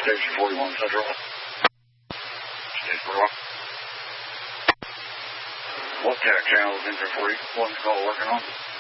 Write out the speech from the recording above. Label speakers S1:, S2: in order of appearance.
S1: Station 41 Central. Station Rock. What TAC channel is engine 41's call working on?